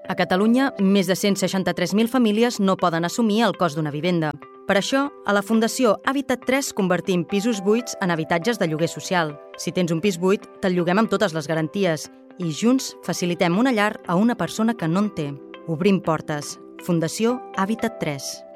A Catalunya, més de 163.000 famílies no poden assumir el cost d'una vivenda. Per això, a la Fundació Habitat 3 convertim pisos buits en habitatges de lloguer social. Si tens un pis buit, te'l lloguem amb totes les garanties i junts facilitem una llar a una persona que no en té. Obrim portes. Fundació Habitat 3.